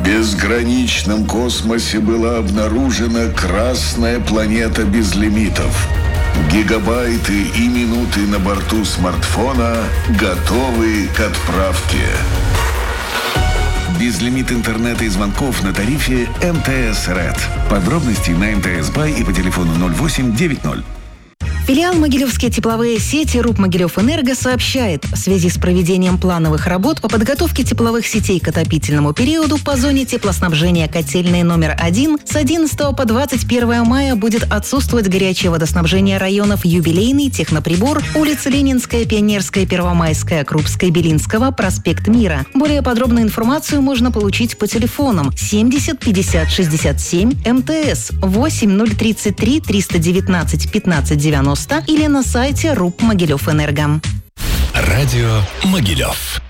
безграничном космосе была обнаружена красная планета без лимитов. Гигабайты и минуты на борту смартфона готовы к отправке. Безлимит интернета и звонков на тарифе МТС Red. Подробности на МТС Бай и по телефону 0890. Филиал «Могилевские тепловые сети» РУП «Могилев-Энерго» сообщает, в связи с проведением плановых работ по подготовке тепловых сетей к отопительному периоду по зоне теплоснабжения котельной номер 1 с 11 по 21 мая будет отсутствовать горячее водоснабжение районов Юбилейный, Техноприбор, улица Ленинская, Пионерская, Первомайская, Крупская, Белинского, проспект Мира. Более подробную информацию можно получить по телефонам 70 50 67 МТС 8033 319 15 90 или на сайте РУП «Могилев-Энерго». Радио «Могилев».